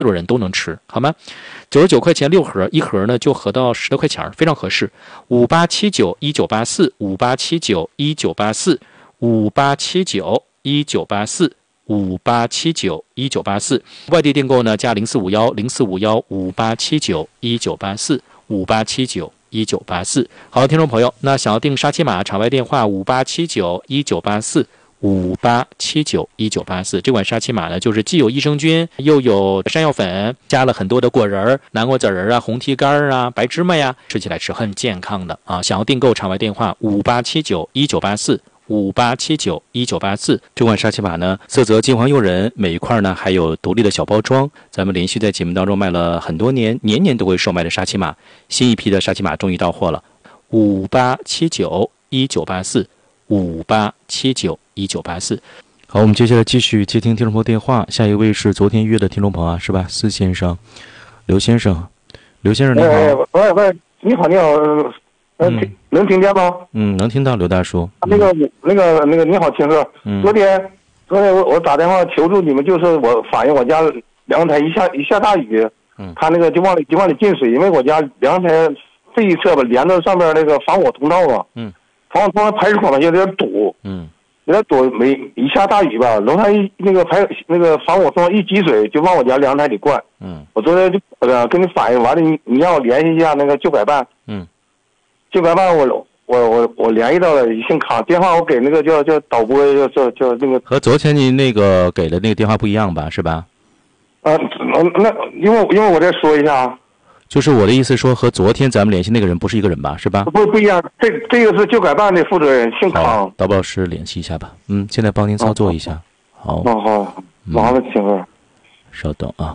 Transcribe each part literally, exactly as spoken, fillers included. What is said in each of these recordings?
多人都能吃，好吗？九十九块钱六盒，一盒呢就合到十多块钱，非常合适。五八七九一九八四，五八七九一九八四，五八七九一九八四，五八七九一九八四。外地订购呢加零四五幺零四五幺五八七九一九八四，五八七九一九八四。好，听众朋友，那想要订沙琪玛，场外电话五八七九一九八四。五八七九一九八四，这款沙琪玛呢，就是既有益生菌，又有山药粉，加了很多的果仁、南瓜籽儿啊、红提干啊、白芝麻呀，吃起来是很健康的啊！想要订购，场外电话五八七九一九八四，五八七九一九八四。这款沙琪玛呢，色泽金黄诱人，每一块呢还有独立的小包装。咱们连续在节目当中卖了很多年，年年都会售卖的沙琪玛，新一批的沙琪玛终于到货了，五八七九一九八四，五八七九一九八四。好，我们接下来继续接听听众朋友电话，下一位是昨天约的听众朋友啊，是吧？司先生，刘先生，刘先生你好。 哎，喂喂，你好，你好，能听、嗯、能听见吗？ 嗯，能听到，刘大叔。 那个、嗯、那个那个，你好，秦哥。嗯。昨天昨天我我打电话求助你们，就是我反映我家阳台一下一下大雨，嗯，他那个就往里就往里进水，因为我家阳台这一侧吧连着上面那个防火通道嘛，嗯，防火通道排水管有点堵，嗯。有点躲，没一下大雨吧，楼上一那个排那个防火通道一积水，就往我家阳台里灌。嗯，我昨天就呃跟你反映完了，你你让我联系一下那个旧改办。嗯，旧改办我我我我联系到了姓康，电话我给那个叫叫导播叫叫叫那个。 和昨天您那个给的那个电话不一样吧？是吧？ 啊，那因为因为我再说一下。 就是我的意思说，和昨天咱们联系那个人不是一个人吧？是吧？ 不不一样，这这个是旧改办的负责人，姓康。 导播老师联系一下吧。嗯，现在帮您操作一下。好。 哦好，麻烦请了。 稍等啊。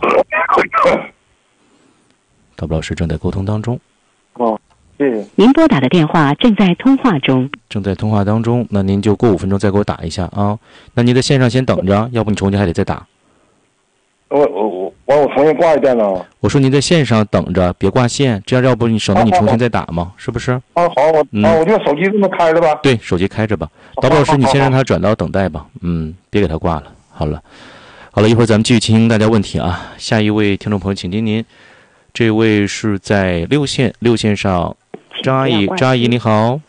导播老师正在沟通当中。 哦，谢谢。 您拨打的电话正在通话中。 正在通话当中，那您就过五分钟再给我打一下啊。那您在线上先等着，要不你重新还得再打。 我我我完，我重新挂一遍呢。 我说您在线上等着，别挂线，这样要不你省得你重新再打嘛，是不是？ 啊好，我、嗯、啊我就手机这么开着吧。 对，手机开着吧。导播老师，你先让他转到等待吧。嗯，别给他挂了。好了，好了，一会儿咱们继续倾听大家问题啊。下一位听众朋友，请听您，这位是在六线，六线上，张阿姨，张阿姨你好。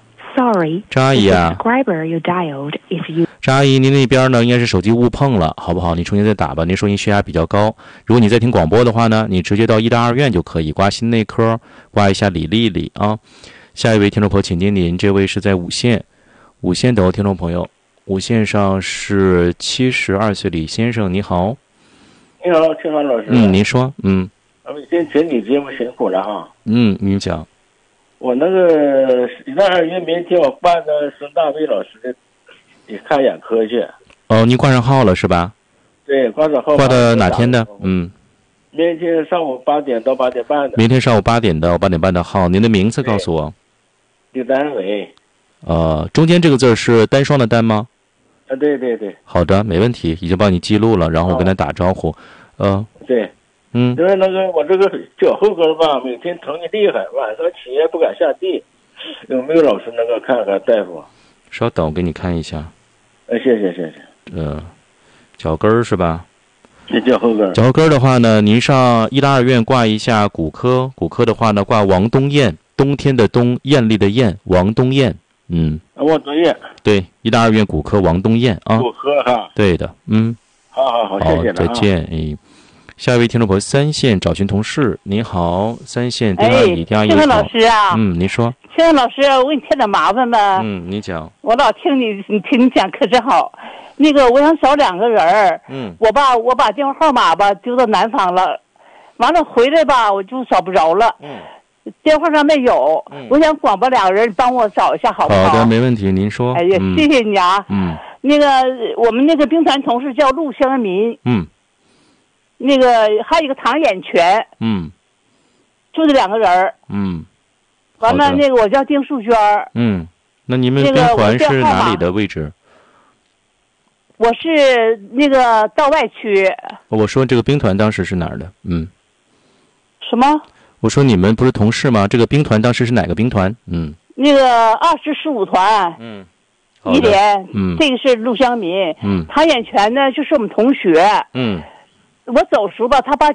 Sorry， 张阿姨啊。张阿姨，您那边呢应该是手机误碰了，好不好？你重新再打吧。您说您血压比较高，如果你在听广播的话呢，你直接到医大二院就可以挂心内科，挂一下李丽丽啊。下一位听众朋友，请听您，这位是在五线，五线等候听众朋友，五线上是七十二岁李先生，你好。 你好，清华老师。 嗯，您说，嗯。 我们先请你节目辛苦了哈。 嗯，您讲。 我那个医大二院明天我办的孙大卫老师的。你看眼科去哦，您挂上号了是吧？ 对，挂上号。 挂到哪天的？嗯， 明天上午八点到八点半的。 明天上午八点到八点半的号，您的名字告诉我。 李丹伟。 呃，中间这个字是单双的单吗？ 啊，对对对。 好的，没问题，已经帮你记录了，然后我跟他打招呼。呃， 对， 嗯， 因为那个我这个脚后跟吧，每天疼的厉害，晚上起夜不敢下地，有没有老师能够看看大夫？ 稍等，我给你看一下。 呃，谢谢谢谢。 呃，脚跟儿是吧？ 这脚后跟。 脚后跟的话呢，您上医大二院挂一下骨科，骨科的话呢，挂王东艳，冬天的冬，艳丽的艳，王东艳。嗯。 王东艳。 对，医大二院骨科王东艳啊。 骨科哈。 对的，嗯。 好好好，谢谢了。 再见，哎。下一位听众朋友，三线找寻同事，你好，三线电话里电话一号。 哎，老师啊。 嗯，你说。 现在老师，我给你添点麻烦呗。 嗯，你讲。 我老听你，你听你讲可真好。那个，我想找两个人儿。嗯。我把我把电话号码吧丢到南方了，完了回来吧我就找不着了。嗯。电话上没有。嗯。我想广播两个人帮我找一下，好不好？ 好的，没问题，您说。 哎呀， 嗯、 谢谢你啊。 嗯。 那个，我们那个兵团同事叫陆香民。 嗯。 那个还有一个唐眼泉。 嗯。 就这两个人儿。 嗯。 完了，那个我叫丁淑娟。 嗯，那你们兵团是哪里的位置？ 我是那个道外区。 我说这个兵团当时是哪儿的？嗯。 什么？ 我说你们不是同事吗？这个兵团当时是哪个兵团？嗯。 那个二十十五团。 嗯。 一连。 嗯。 这个是陆湘民。 嗯。 唐眼泉呢，就是我们同学。 嗯。 我走时候吧，他把